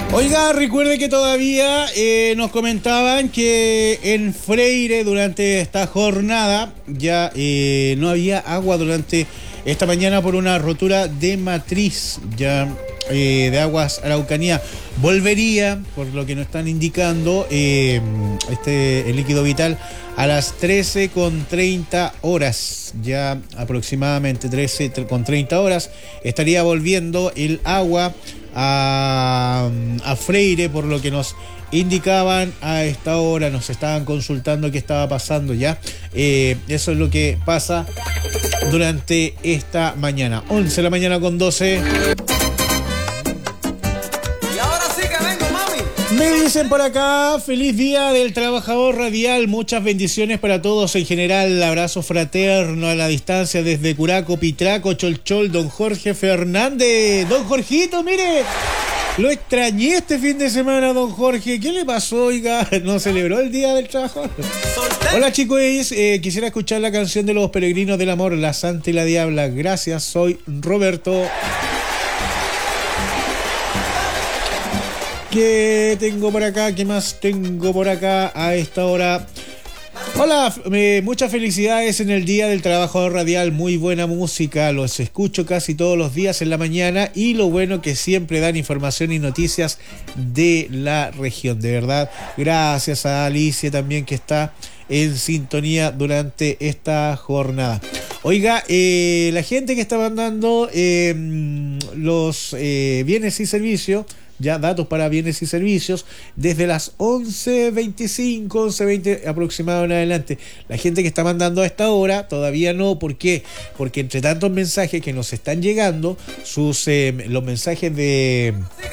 Oiga, recuerde que todavía nos comentaban que en Freire durante esta jornada ya no había agua durante esta mañana por una rotura de matriz ya de Aguas Araucanía. Volvería, por lo que nos están indicando, el líquido vital a las 13:30 horas, ya aproximadamente 13:30 horas, estaría volviendo el agua a Freire, por lo que nos indicaban a esta hora, nos estaban consultando qué estaba pasando ya. Eso es lo que pasa durante esta mañana. 11 de la mañana con 12. Me dicen por acá, feliz día del trabajador radial, muchas bendiciones para todos en general, abrazo fraterno a la distancia desde Curaco, Pitraco, Cholchol, don Jorge Fernández. Don Jorgito, mire, lo extrañé este fin de semana, don Jorge. ¿Qué le pasó, oiga? ¿No celebró el día del trabajador? Hola chicos, quisiera escuchar la canción de los peregrinos del amor, La Santa y la Diabla. Gracias, soy Roberto. ¿Qué tengo por acá? ¿Qué más tengo por acá a esta hora? Hola, muchas felicidades en el Día del Trabajador Radial. Muy buena música, los escucho casi todos los días en la mañana y lo bueno que siempre dan información y noticias de la región. De verdad, gracias a Alicia también que está en sintonía durante esta jornada. Oiga, la gente que está mandando los bienes y servicios, ya datos para bienes y servicios, desde las 11:25, 11:20 aproximado en adelante. La gente que está mandando a esta hora todavía no. ¿Por qué? Porque entre tantos mensajes que nos están llegando, los mensajes de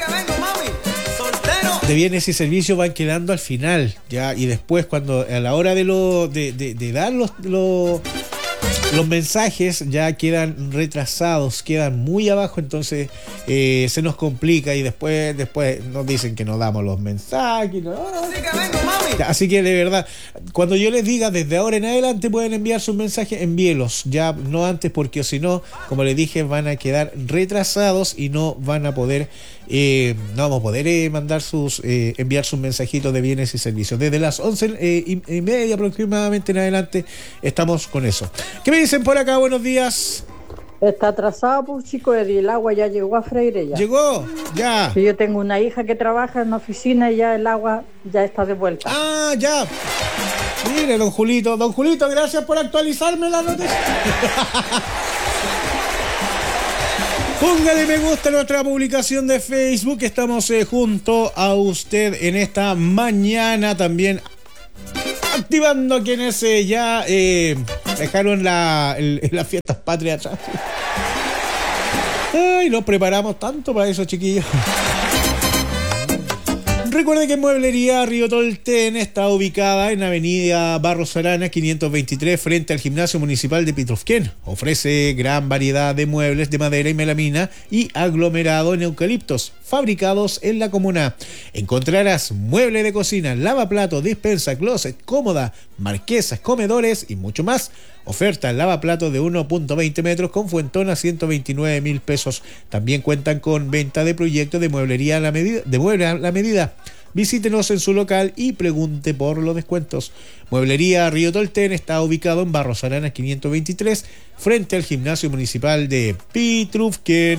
bienes y servicios van quedando al final, ya, y después cuando a la hora de dar los mensajes ya quedan retrasados, quedan muy abajo, entonces se nos complica y después nos dicen que no damos los mensajes. Así que de verdad, cuando yo les diga desde ahora en adelante pueden enviar sus mensajes, envíelos, ya no antes, porque si no, como les dije, van a quedar retrasados y no van a poder no vamos a poder enviar sus mensajitos de bienes y servicios. Desde las 11:30 aproximadamente en adelante estamos con eso. ¿Qué me dicen por acá? Buenos días. Está atrasado, pues chicos, el agua ya llegó a Freire ya. ¿Llegó? Ya. Sí, yo tengo una hija que trabaja en la oficina y ya el agua ya está de vuelta. Ah, ya. Mire, don Julito, gracias por actualizarme la noticia. Póngale me gusta a nuestra publicación de Facebook. Estamos junto a usted en esta mañana también, activando a quienes ya dejaron las fiestas patrias atrás. Ay, nos preparamos tanto para eso, chiquillos. Recuerde que Mueblería Río Tolten está ubicada en Avenida Barros Arana 523 frente al Gimnasio Municipal de Pitrufquén. Ofrece gran variedad de muebles de madera y melamina y aglomerado en eucaliptos, fabricados en la comuna. Encontrarás mueble de cocina, lavaplatos, despensa, closet, cómoda, marquesas, comedores y mucho más. Oferta lavaplatos de 1.20 metros con fuentón a 129.000 pesos. También cuentan con venta de proyectos de mueblería a la medida, de mueble a la medida. Visítenos en su local y pregunte por los descuentos. Mueblería Río Tolten está ubicado en Barros Arana 523 frente al Gimnasio Municipal de Pitrufquén.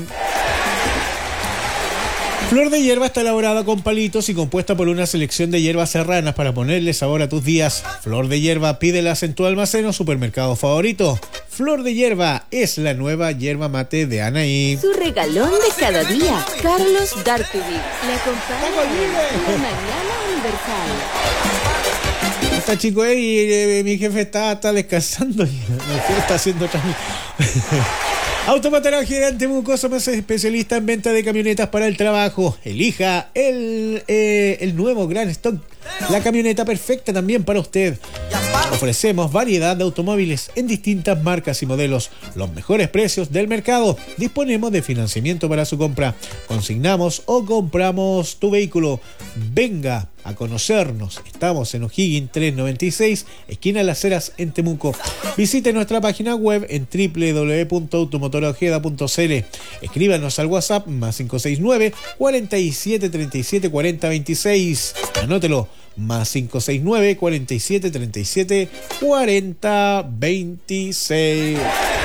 Flor de Hierba está elaborada con palitos y compuesta por una selección de hierbas serranas para ponerle sabor a tus días. Flor de Hierba, pídelas en tu almacén o supermercado favorito. Flor de Hierba es la nueva yerba mate de Anaí. Su regalón de cada día, Carlos Dartubi. Le acompaña en la mañana universal. Está chico y mi jefe está descansando y está haciendo otra. Automotora Gigante Mucoso, más especialista en venta de camionetas para el trabajo. Elija el nuevo Gran Stock, la camioneta perfecta también para usted. Ofrecemos variedad de automóviles en distintas marcas y modelos, los mejores precios del mercado. Disponemos de financiamiento para su compra. Consignamos o compramos tu vehículo. Venga a conocernos. Estamos en O'Higgins 396, esquina Las Heras, en Temuco. Visite nuestra página web en www.automotorojeda.cl. Escríbanos al WhatsApp +569 47 37 40 26. Anótelo, +569 47 37 40 26.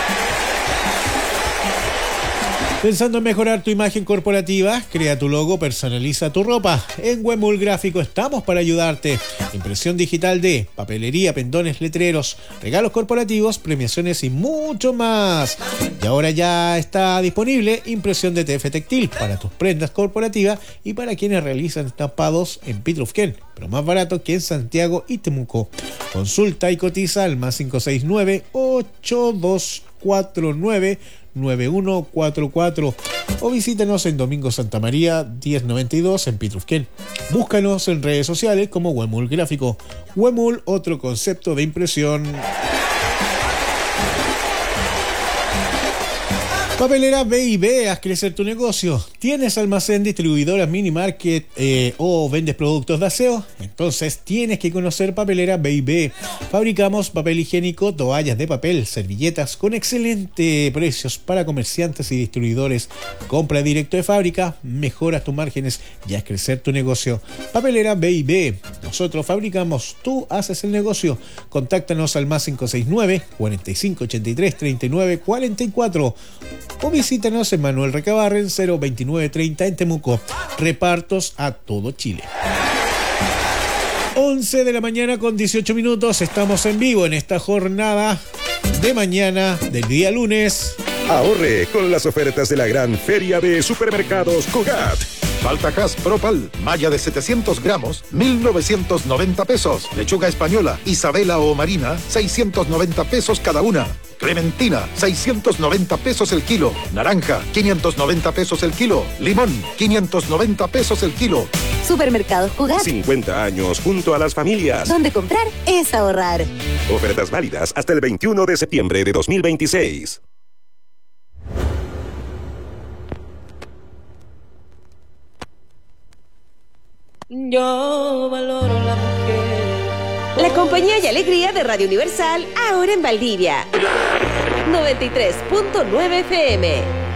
Pensando en mejorar tu imagen corporativa, crea tu logo, personaliza tu ropa. En Wemul Gráfico estamos para ayudarte. Impresión digital de papelería, pendones, letreros, regalos corporativos, premiaciones y mucho más. Y ahora ya está disponible impresión de TF Textil para tus prendas corporativas y para quienes realizan estampados en Pitrufquén, pero más barato que en Santiago y Temuco. Consulta y cotiza al +569 8249 9144 o visítanos en Domingo Santa María 1092 en Pitrufquén. Búscanos en redes sociales como Wemul Gráfico. Wemul, otro concepto de impresión. Papelera B&B, haz crecer tu negocio. ¿Tienes almacén, distribuidora, mini market o vendes productos de aseo? Entonces tienes que conocer Papelera B&B. Fabricamos papel higiénico, toallas de papel, servilletas con excelentes precios para comerciantes y distribuidores. Compra directo de fábrica, mejoras tus márgenes y haz crecer tu negocio. Papelera B&B. Nosotros fabricamos, tú haces el negocio. Contáctanos al +569 45 83 39 44. O visítanos en Manuel Recabarren 02930 en Temuco. Repartos a todo Chile. 11 de la mañana con 18 minutos. Estamos en vivo en esta jornada de mañana del día lunes. Ahorre con las ofertas de la gran feria de supermercados Cugat. Baltajas Propal, malla de 700 gramos, 1.990 pesos. Lechuga española, Isabela o Marina, 690 pesos cada una. Clementina, 690 pesos el kilo. Naranja, 590 pesos el kilo. Limón, 590 pesos el kilo. Supermercados Cugat. 50 años junto a las familias. Donde comprar es ahorrar. Ofertas válidas hasta el 21 de septiembre de 2026. Yo valoro la mujer. La compañía y alegría de Radio Universal, ahora en Valdivia. 93.9 FM.